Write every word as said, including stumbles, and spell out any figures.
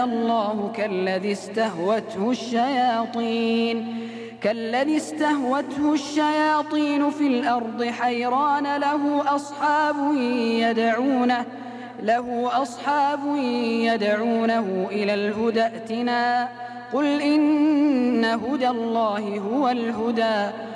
الله كالذي استهوته الشياطين كالذي استهوته الشياطين في الأرض حيران له أصحاب يدعونه له أصحاب يدعونه إلى الهدى ائتنا قل إن هدى الله هو الهدى